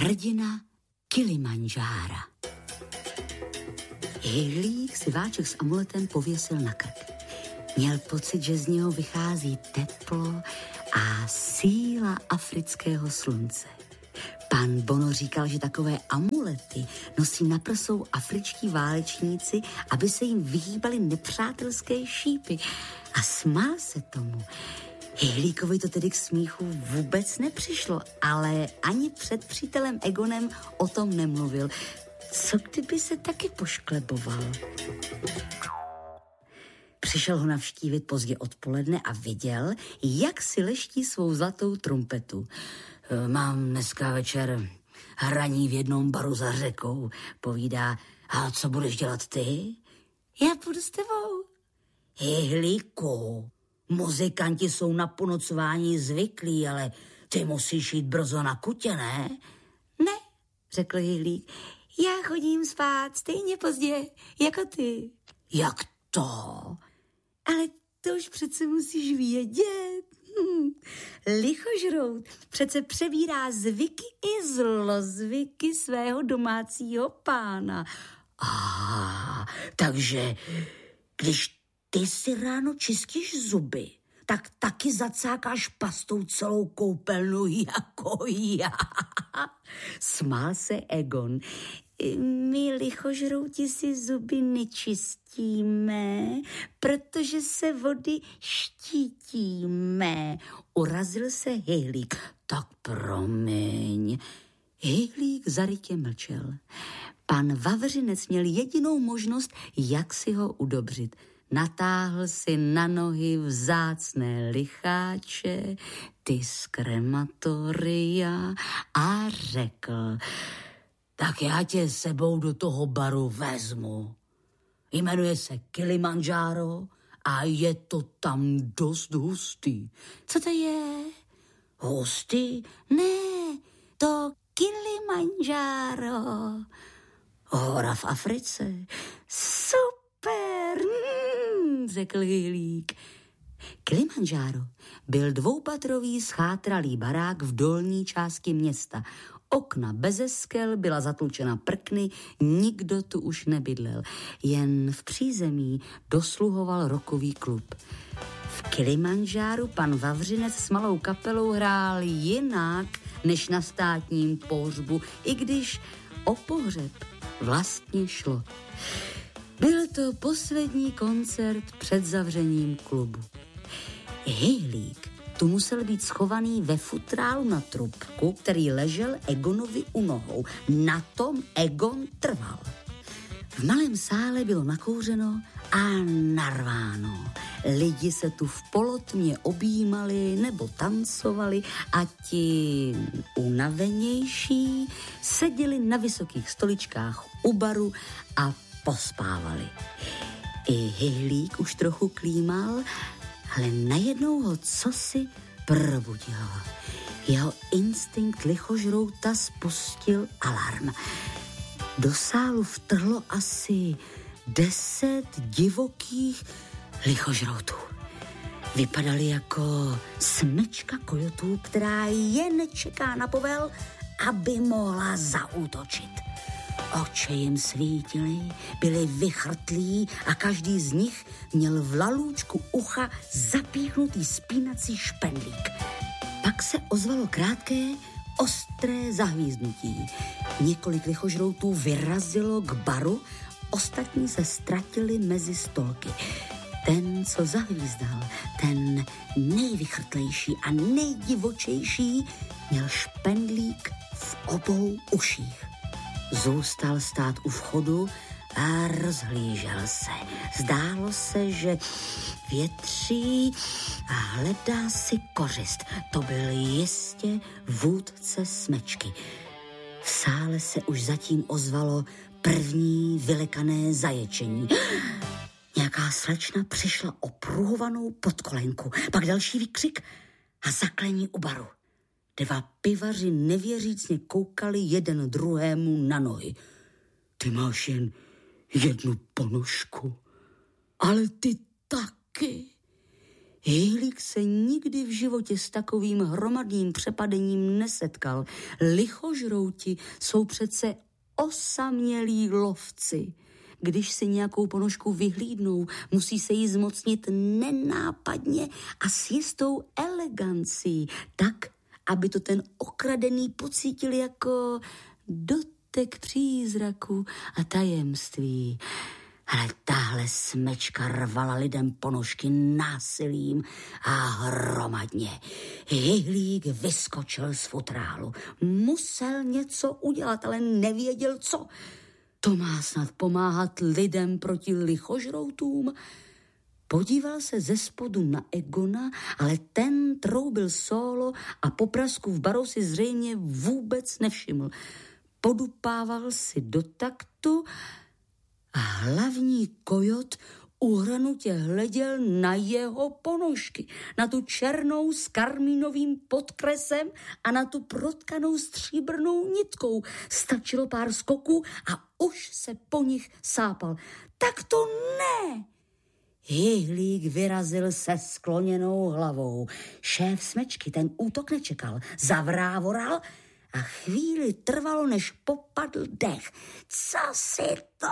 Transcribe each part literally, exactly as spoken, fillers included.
hrdina Kilimandžára. Hyhlík si váček s amuletem pověsil na krk. Měl pocit, že z něho vychází teplo a síla afrického slunce. Pan Bono říkal, že takové amulety nosí na prsou afričtí válečníci, aby se jim vyhýbaly nepřátelské šípy. A smál se tomu. Hyhlíkovi to tedy k smíchu vůbec nepřišlo, ale ani před přítelem Egonem o tom nemluvil. Co kdyby se taky poškleboval? Přišel ho navštívit pozdě odpoledne a viděl, jak si leští svou zlatou trumpetu. Mám dneska večer hraní v jednom baru za řekou, povídá. A co budeš dělat ty? Já půjdu s tebou. Hyhlíku, muzikanti jsou na ponocování zvyklí, ale ty musíš jít brzo na kutě, ne? Ne, řekl Hyhlík. Já chodím spát stejně pozdě, jako ty. Jak to? Ale to už přece musíš vědět. Hm. Lichožrout přece přebírá zvyky i zlozvyky svého domácího pána. A takže když ty si ráno čistíš zuby, tak taky zacákáš pastou celou koupelnu jako já. Smál se Egon. My lichožrouti si zuby nečistíme, protože se vody štítíme. Urazil se Hyhlík. Tak promiň. Hyhlík zarytě mlčel. Pan Vavřinec měl jedinou možnost, jak si ho udobřit. Natáhl si na nohy vzácné licháče, ty z krematoria a řekl: tak já tě sebou do toho baru vezmu. Jmenuje se Kilimandžáro a je to tam dost hustý. Co to je? Hustý? Ne, to Kilimandžáro. Hora v Africe. Super, hmm, řekl Hyhlík. Kilimandžáro byl dvoupatrový schátralý barák v dolní části města. Okna beze skel, byla zatlučena prkny, nikdo tu už nebydlel. Jen v přízemí dosluhoval rockový klub. V Kilimandžáru pan Vavřinec s malou kapelou hrál jinak než na státním pohřbu, i když o pohřeb vlastně šlo. Byl to poslední koncert před zavřením klubu. Hyhlík tu musel být schovaný ve futrálu na trubku, který ležel Egonovi u nohou. Na tom Egon trval. V malém sále bylo nakouřeno a narváno. Lidi se tu v polotmě objímali nebo tancovali a ti unavenější seděli na vysokých stoličkách u baru a pospávali. I Hyhlík už trochu klímal, ale najednou ho cosi probudilo. Jeho instinkt lichožrouta spustil alarm. Do sálu vtrhlo asi deset divokých lichožroutů. Vypadali jako smečka kojotů, která jen čeká na povel, aby mohla zaútočit. Oči jim svítily, byli vychrtlí a každý z nich měl v lalůčku ucha zapíchnutý spínací špendlík. Pak se ozvalo krátké, ostré zahvízdnutí. Několik lichožroutů vyrazilo k baru, ostatní se ztratili mezi stolky. Ten, co zahvízdal, ten nejvychrtlejší a nejdivočejší, měl špendlík v obou uších. Zůstal stát u vchodu a rozhlížel se. Zdálo se, že větří a hledá si kořist. To byl jistě vůdce smečky. V sále se už zatím ozvalo první vylekané zaječení. Nějaká slečna přišla o pruhovanou podkolenku, pak další výkřik a zaklení u baru. Dva pivaři nevěřícně koukali jeden druhému na nohy. Ty máš jen jednu ponožku, ale ty taky. Hyhlík se nikdy v životě s takovým hromadným přepadením nesetkal. Lichožrouti jsou přece osamělí lovci. Když si nějakou ponožku vyhlídnou, musí se jí zmocnit nenápadně a s jistou elegancí, tak, aby to ten okradený pocítil jako dotek přízraku a tajemství. Ale tahle smečka rvala lidem ponožky násilím a hromadně. Hyhlík vyskočil z futrálu. Musel něco udělat, ale nevěděl co. To má snad pomáhat lidem proti lichožroutům? Podíval se ze spodu na Egona, ale ten troubil sólo a po prasku v baru si zřejmě vůbec nevšiml. Podupával si do taktu a hlavní kojot uhranutě hleděl na jeho ponožky, na tu černou s karmínovým podkresem a na tu protkanou stříbrnou nitkou. Stačilo pár skoků a už se po nich sápal. Tak to ne! Hyhlík vyrazil se skloněnou hlavou. Šéf smečky ten útok nečekal, zavrávoral a chvíli trvalo, než popadl dech. Co si to?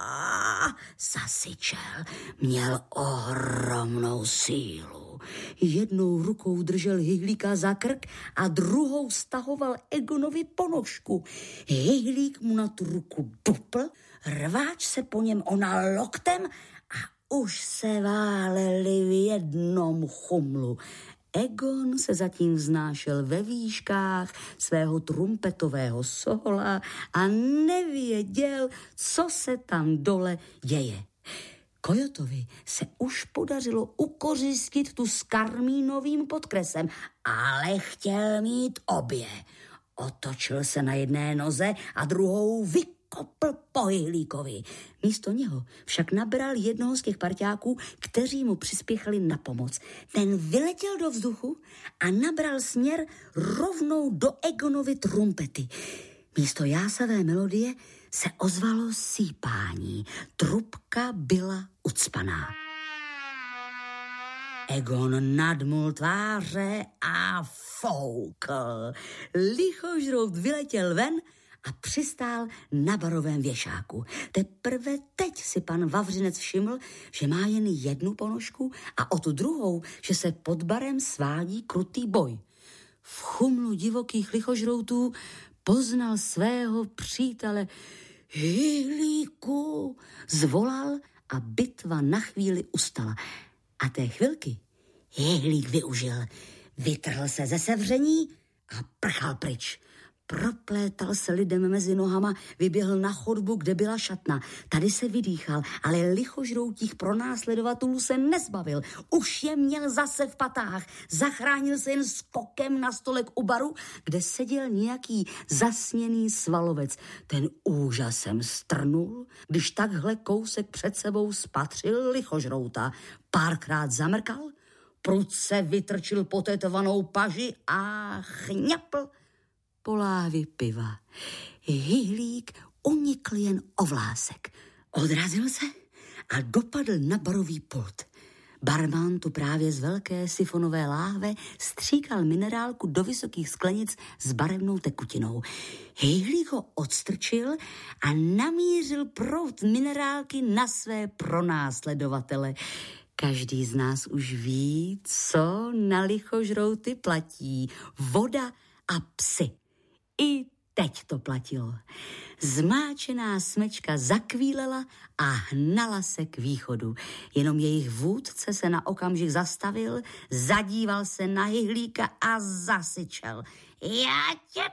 Zasyčel. Měl ohromnou sílu. Jednou rukou držel Hyhlíka za krk a druhou stahoval Egonovi ponožku. Hyhlík mu na tu ruku dupl, rváč se po něm onal loktem a už se váleli v jednom chumlu. Egon se zatím vznášel ve výškách svého trumpetového sola a nevěděl, co se tam dole děje. Kojotovi se už podařilo ukořistit tu s karmínovým podkresem, ale chtěl mít obě. Otočil se na jedné noze a druhou vykopl po Hyhlíkovi. Místo něho však nabral jednoho z těch parťáků, kteří mu přispěchali na pomoc. Ten vyletěl do vzduchu a nabral směr rovnou do Egonovy trumpety. Místo jásavé melodie se ozvalo sípání. Trubka byla ucpaná. Egon nadmul tváře a foukl. Lichožrout vyletěl ven a přistál na barovém věšáku. Teprve teď si pan Vavřinec všiml, že má jen jednu ponožku a o tu druhou, že se pod barem svádí krutý boj. V chumlu divokých lichožroutů poznal svého přítele. Hyhlíku, zvolal a bitva na chvíli ustala. A té chvilky Hyhlík využil. Vytrhl se ze sevření a prchal pryč. Proplétal se lidem mezi nohama, vyběhl na chodbu, kde byla šatna. Tady se vydýchal, ale lichožroutích pronásledovatelů se nezbavil. Už je měl zase v patách. Zachránil se jen skokem na stolek u baru, kde seděl nějaký zasněný svalovec. Ten úžasem strnul, když takhle kousek před sebou spatřil lichožrouta. Párkrát zamrkal, prudce vytrčil potetovanou paži a chňapl po láhvi piva. Hyhlík unikl jen o vlásek. Odrazil se a dopadl na barový pult. Barman tu právě z velké sifonové láhve stříkal minerálku do vysokých sklenic s barevnou tekutinou. Hyhlík ho odstrčil a namířil proud minerálky na své pronásledovatele. Každý z nás už ví, co na lichožrouty platí. Voda a psy. I teď to platilo. Zmáčená smečka zakvílela a hnala se k východu. Jenom jejich vůdce se na okamžik zastavil, zadíval se na Hyhlíka a zasyčel. Já tě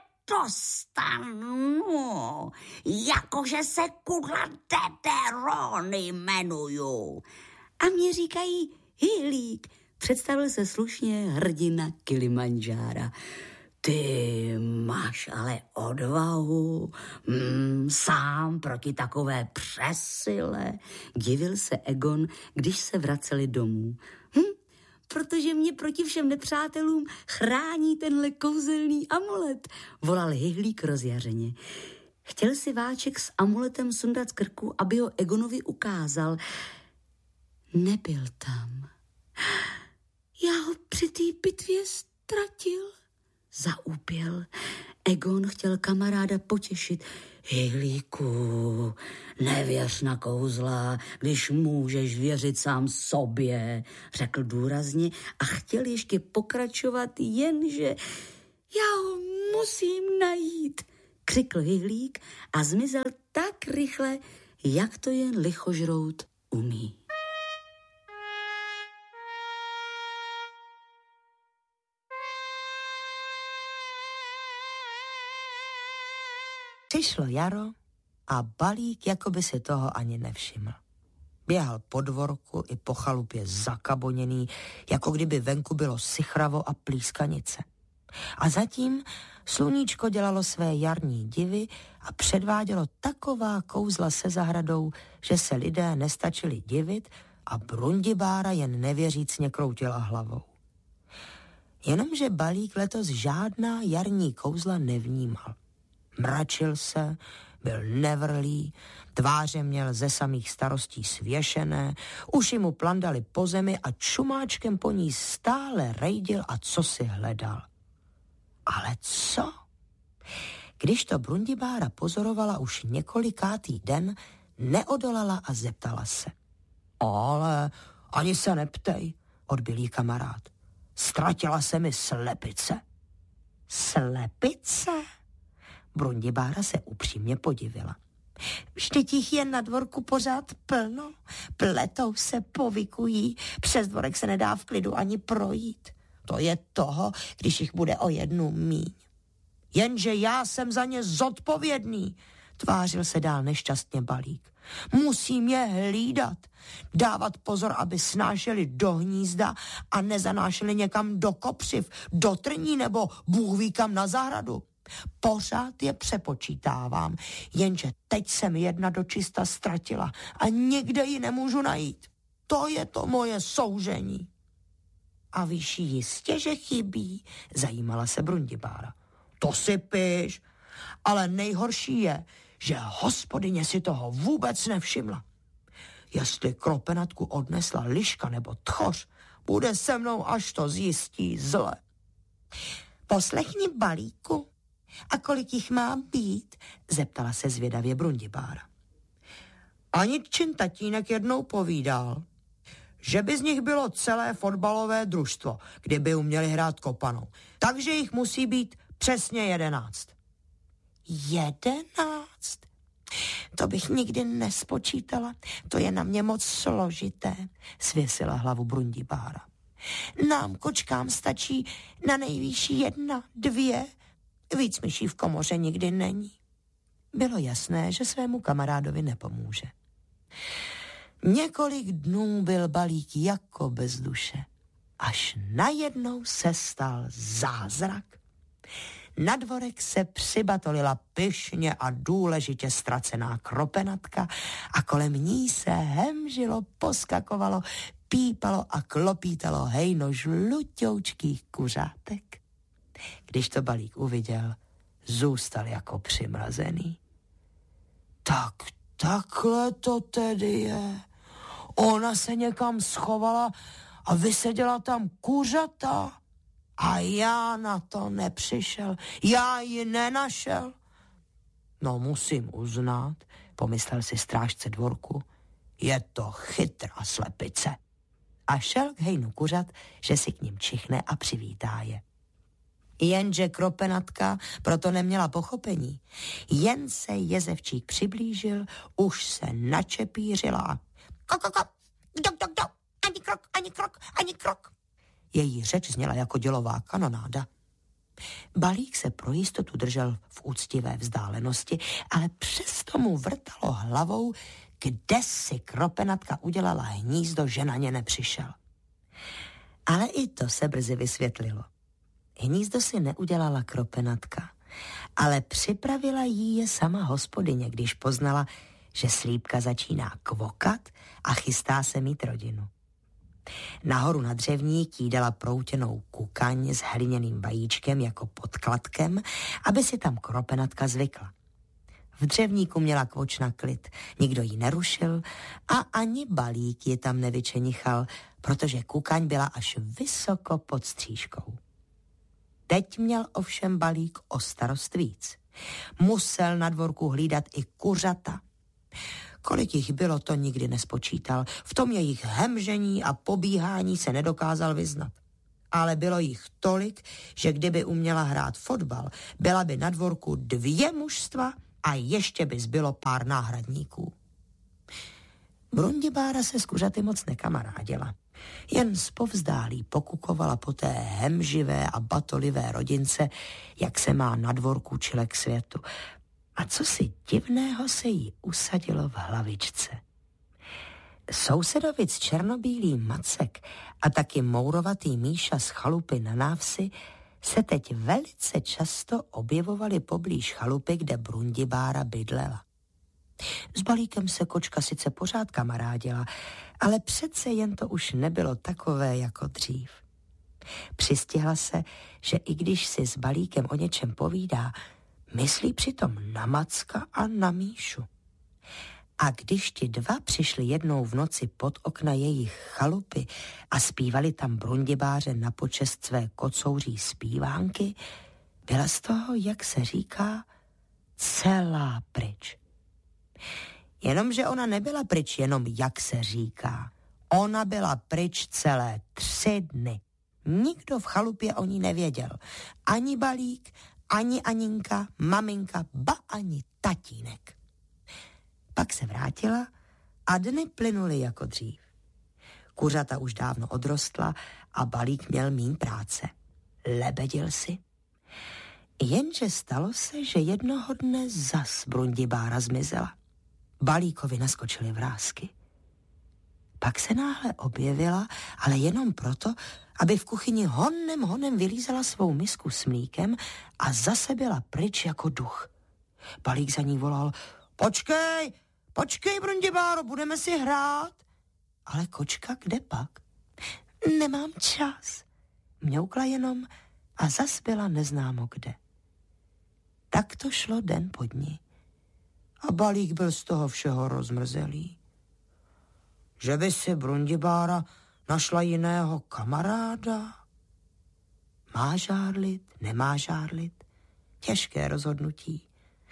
dostanu, jakože se kudla Dederony jmenuju. A mě říkají Hyhlík, představil se slušně hrdina Kilimandžára. Ty máš ale odvahu, mm, sám proti takové přesile, divil se Egon, když se vraceli domů. Hm, protože mě proti všem nepřátelům chrání tenhle kouzelný amulet, volal Hyhlík rozjařeně. Chtěl si váček s amuletem sundat z krku, aby ho Egonovi ukázal. Nebyl tam. Já ho při té bitvě ztratil. Zaúpěl. Egon chtěl kamaráda potěšit. Hejlíku, nevěř na kouzla, když můžeš věřit sám sobě, řekl důrazně a chtěl ještě pokračovat, jenže já ho musím najít, křikl Hejlík a zmizel tak rychle, jak to jen lichožrout umí. Přišlo jaro a Balík jako by si toho ani nevšiml. Běhal po dvorku i po chalupě zakaboněný, jako kdyby venku bylo sichravo a plískanice. A zatím sluníčko dělalo své jarní divy a předvádělo taková kouzla se zahradou, že se lidé nestačili divit a Brundibára jen nevěřícně kroutila hlavou. Jenomže Balík letos žádná jarní kouzla nevnímal. Mračil se, byl nevrlý, tváře měl ze samých starostí svěšené, uši mu plandaly po zemi a čumáčkem po ní stále rejdil a co si hledal. Ale co? Když to Brundibára pozorovala už několikátý den, neodolala a zeptala se. Ale ani se neptej, odbyl jí kamarád. Ztratila se mi slepice. Slepice? Brundibára se upřímně podivila. Vždyť jich je na dvorku pořád plno. Pletou se, povykují, přes dvorek se nedá v klidu ani projít. To je toho, když jich bude o jednu míň. Jenže já jsem za ně zodpovědný, tvářil se dál nešťastně Balík. Musím je hlídat, dávat pozor, aby snášeli do hnízda a nezanášeli někam do kopřiv, do trní nebo Bůh ví kam na zahradu. Pořád je přepočítávám, jenže teď jsem jedna dočista ztratila a nikde ji nemůžu najít. To je to moje soužení. A víš jistě, že chybí, zajímala se Brundibára. To si píš, ale nejhorší je, že hospodyně si toho vůbec nevšimla. Jestli kropenatku odnesla liška nebo tchoř, bude se mnou, až to zjistí zle. Poslechni, Balíku, a kolik jich má být? Zeptala se zvědavě Brundibára. Aničin tatínek jednou povídal, že by z nich bylo celé fotbalové družstvo, kdyby uměli hrát kopanou. Takže jich musí být přesně jedenáct. Jedenáct? To bych nikdy nespočítala. To je na mě moc složité, svěsila hlavu Brundibára. Nám, kočkám, stačí na nejvýš jedna, dvě. Víc myší v komoře nikdy není. Bylo jasné, že svému kamarádovi nepomůže. Několik dnů byl Balík jako bez duše, až najednou se stal zázrak. Na dvorek se přibatolila pyšně a důležitě ztracená kropenatka a kolem ní se hemžilo, poskakovalo, pípalo a klopítalo hejno žlutoučkých kuřátek. Když to Balík uviděl, zůstal jako přimrazený. Tak takhle to tedy je. Ona se někam schovala a vyseděla tam kuřata. A já na to nepřišel. Já ji nenašel. No musím uznat, pomyslel si strážce dvorku, je to chytrá slepice. A šel k hejnu kuřat, že si k ním čichne a přivítá je. Jenže kropenatka proto neměla pochopení. Jen se jezevčík přiblížil, už se načepířila. Kokoko, kdo, kdo, kdo, ani krok, ani krok, ani krok. Její řeč zněla jako dělová kanonáda. Balík se pro jistotu držel v úctivé vzdálenosti, ale přesto mu vrtalo hlavou, kde si kropenatka udělala hnízdo, že na ně nepřišel. Ale i to se brzy vysvětlilo. Hnízdo si neudělala kropenatka, ale připravila jí je sama hospodyně, když poznala, že slípka začíná kvokat a chystá se mít rodinu. Nahoru na dřevník jí dala proutěnou kukaň s hliněným vajíčkem jako podkladkem, aby si tam kropenatka zvykla. V dřevníku měla kvočna klid, nikdo jí nerušil a ani Balík ji tam nevyčenichal, protože kukaň byla až vysoko pod stříškou. Teď měl ovšem Balík o starost víc. Musel na dvorku hlídat i kuřata. Kolik jich bylo, to nikdy nespočítal. V tom jejich hemžení a pobíhání se nedokázal vyznat. Ale bylo jich tolik, že kdyby uměla hrát fotbal, byla by na dvorku dvě mužstva a ještě by zbylo pár náhradníků. Brundibára se s kuřaty moc nekamarádila. Jen zpovzdálí pokukovala po té hemživé a batolivé rodince, jak se má na dvorku čile k světu. A co si divného se jí usadilo v hlavičce. Sousedovic černobílý Macek a taky mourovatý Míša z chalupy na návsi se teď velice často objevovali poblíž chalupy, kde Brundibára bydlela. S Balíkem se kočka sice pořád kamarádila, ale přece jen to už nebylo takové jako dřív. Přistihla se, že i když si s Balíkem o něčem povídá, myslí přitom na Macka a na Míšu. A když ti dva přišli jednou v noci pod okna jejich chalupy a zpívali tam Brundibáře na počest své kocouří zpívánky, byla z toho, jak se říká, celá pryč. Jenomže ona nebyla pryč jenom, jak se říká. Ona byla pryč celé tři dny. Nikdo v chalupě o ní nevěděl. Ani Balík, ani Aninka, maminka, ba ani tatínek. Pak se vrátila a dny plynuly jako dřív. Kuřata už dávno odrostla a Balík měl míň práce. Lebedil si. Jenže stalo se, že jednoho dne zas Brundibára zmizela. Balíkovi naskočily vrásky. Pak se náhle objevila, ale jenom proto, aby v kuchyni honem honem vylízala svou misku s mlíkem a zase byla pryč jako duch. Balík za ní volal: Počkej, počkej, Brundibáro, budeme si hrát. Ale kočka kde pak? Nemám čas. Mňoukla jenom a zas byla neznámo kde. Tak to šlo den po dni. A Balík byl z toho všeho rozmrzelý. Že by si Brundibára našla jiného kamaráda? Má žárlit, nemá žárlit? Těžké rozhodnutí.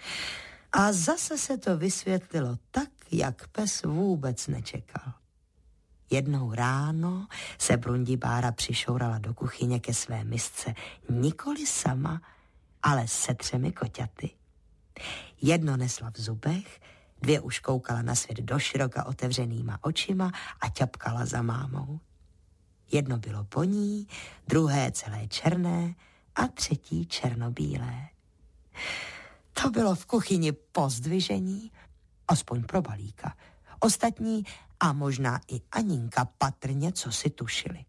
A zase se to vysvětlilo tak, jak pes vůbec nečekal. Jednou ráno se Brundibára přišourala do kuchyně ke své misce nikoli sama, ale se třemi koťaty. Jedno nesla v zubech, dvě už koukala na svět doširoka otevřenýma očima a ťapkala za mámou. Jedno bylo po ní, druhé celé černé a třetí černobílé. To bylo v kuchyni pozdvižení, aspoň pro Balíka. Ostatní a možná i Aninka patrně co si tušili.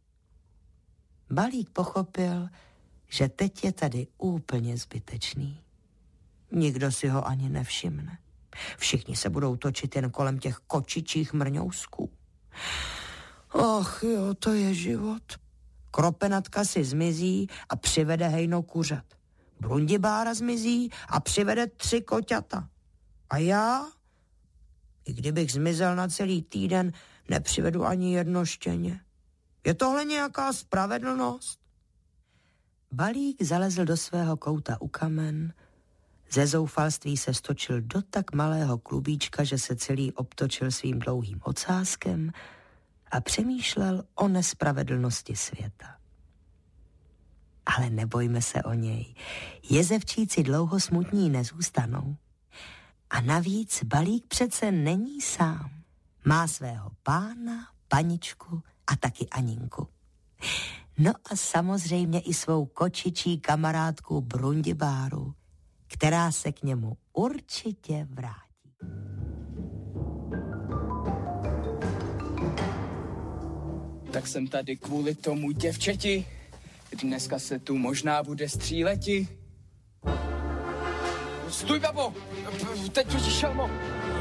Balík pochopil, že teď je tady úplně zbytečný. Nikdo si ho ani nevšimne. Všichni se budou točit jen kolem těch kočičích mrňousků. Ach jo, to je život. Kropenatka si zmizí a přivede hejno kuřat. Brundibára zmizí a přivede tři koťata. A já, i kdybych zmizel na celý týden, nepřivedu ani jedno štěně. Je tohle nějaká spravedlnost? Balík zalezl do svého kouta u kamen, ze zoufalství se stočil do tak malého klubíčka, že se celý obtočil svým dlouhým ocáskem a přemýšlel o nespravedlnosti světa. Ale nebojme se o něj. Jezevčíci dlouho smutní nezůstanou. A navíc Balík přece není sám. Má svého pána, paničku a taky Aninku. No a samozřejmě i svou kočičí kamarádku Brundibáru, která se k němu určitě vrátí. Tak jsem tady kvůli tomu děvčeti. Dneska se tu možná bude stříleti. Stůj, babo! Teď proti šelmo!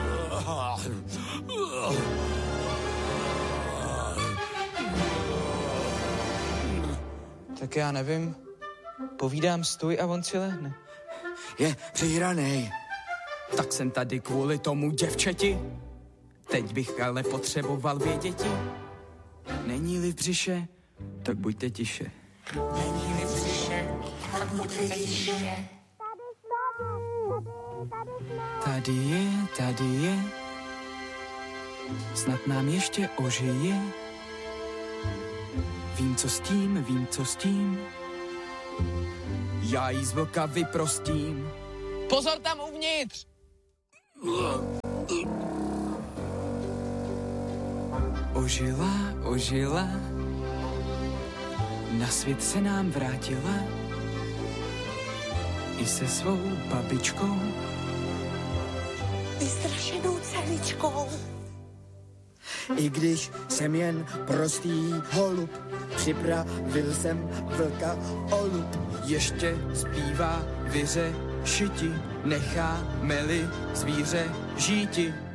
Tak já nevím. Povídám stůj a on si lehne. Je přihranej. Tak jsem tady kvůli tomu děvčeti. Teď bych ale potřeboval věděti. Není-li v břiše, tak buďte tiše. Není-li v břiše, tak buďte tiše. Tady je, tady je, snad nám ještě ožije. Vím, co s tím, vím, co s tím, já jí z vlka vyprostím. Pozor tam uvnitř! Ožila, ožila, na svět se nám vrátila, i se svou babičkou, Vystrašenou celičkou. I když jsem jen prostý holub, připravil jsem vlka olub. ještě zbývá vyřešiti, necháme-li zvíře žíti.